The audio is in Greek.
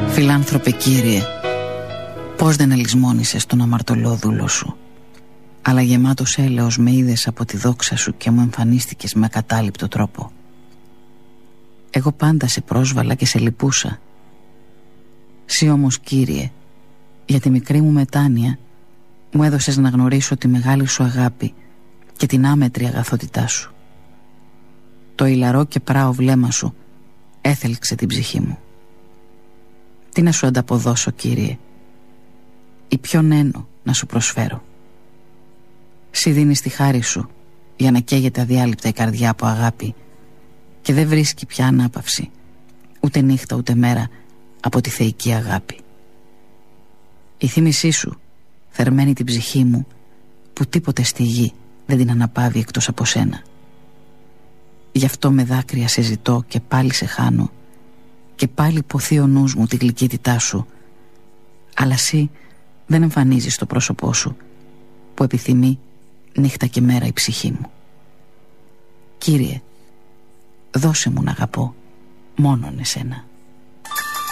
Φιλάνθρωπε Κύριε, πώς δεν ελισμόνησες τον αμαρτωλό δούλο σου, αλλά γεμάτος έλεος με είδες από τη δόξα σου και μου εμφανίστηκες με ακατάληπτο τρόπο. Εγώ πάντα σε πρόσβαλα και σε λυπούσα. Συ όμως, Κύριε, για τη μικρή μου μετάνοια μου έδωσες να γνωρίσω τη μεγάλη σου αγάπη και την άμετρη αγαθότητά σου. Το ηλαρό και πράο βλέμμα σου έθελξε την ψυχή μου. Τι να σου ανταποδώσω, Κύριε, ή ποιον ένο να σου προσφέρω? Συ δίνεις τη χάρη σου για να καίγεται αδιάλειπτα η καρδιά από αγάπη και δεν βρίσκει πια ανάπαυση, ούτε νύχτα ούτε μέρα, από τη θεϊκή αγάπη. Η θύμησή σου θερμαίνει την ψυχή μου, που τίποτε στη γη δεν την αναπαύει εκτός από σένα. Γι' αυτό με δάκρυα σε ζητώ και πάλι σε χάνω, και πάλι ποθεί ο νους μου τη γλυκύτητά σου, αλλά εσύ δεν εμφανίζεις το πρόσωπό σου, που επιθυμεί νύχτα και μέρα η ψυχή μου. Κύριε, δώσε μου να αγαπώ μόνον εσένα.